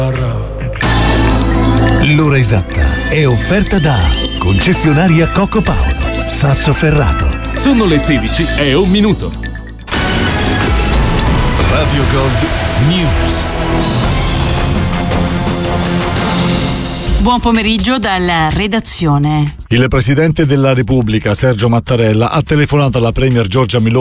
L'ora esatta è offerta da concessionaria Coco Paolo, Sassoferrato. Sono le 16 e 1 minuto. Radio Gold News. Buon pomeriggio dalla redazione. Il Presidente della Repubblica, Sergio Mattarella, ha telefonato alla Premier Giorgia Meloni